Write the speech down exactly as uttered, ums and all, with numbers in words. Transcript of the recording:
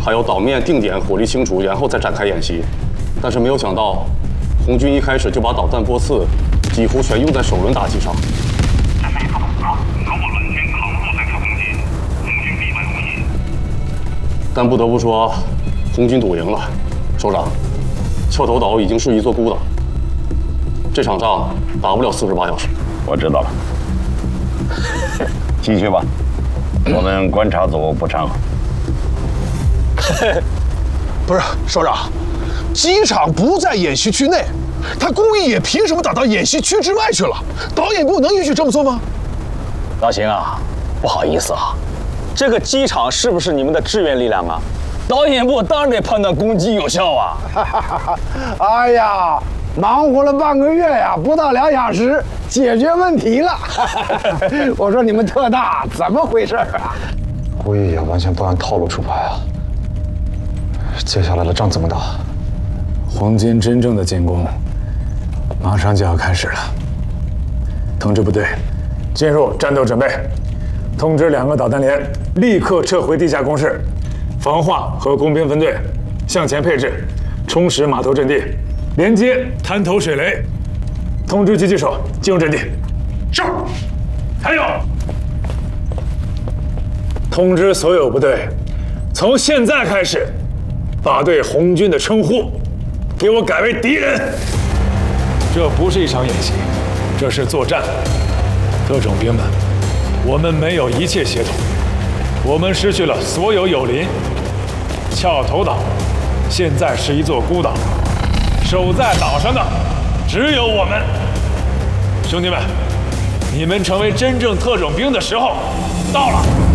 还有岛面定点火力清除，然后再展开演习。但是没有想到，红军一开始就把导弹波次几乎全用在首轮打击上。这是一次堵杀，如果蓝军扛不住这次攻击，红军必败无疑。但不得不说，红军赌赢了。首长，翘头岛已经是一座孤岛，这场仗打不了四十八小时。 我知道了。继续吧，我们观察组不掺和。 不是首长，机场不在演习区内，他故意也凭什么打到演习区之外去了？导演部能允许这么做吗？ 老邢啊，不好意思啊，这个机场是不是你们的支援力量啊？导演部当然得判断攻击有效啊！ 哎呀，忙活了半个月呀，不到两小时解决问题了。我说你们特大怎么回事啊？ 故意也完全不按套路出牌啊！接下来的仗怎么打？ 红军真正的进攻马上就要开始了。通知部队，进入战斗准备。通知两个导弹连立刻撤回地下工事，防化和工兵分队向前配置，充实码头阵地，连接滩头水雷。通知狙击手进入阵地。是。还有，通知所有部队，从现在开始，把对红军的称呼给我改为敌人。这不是一场演习，这是作战。特种兵们，我们没有一切协同，我们失去了所有友邻。翘头岛现在是一座孤岛，守在岛上的只有我们。兄弟们，你们成为真正特种兵的时候到了。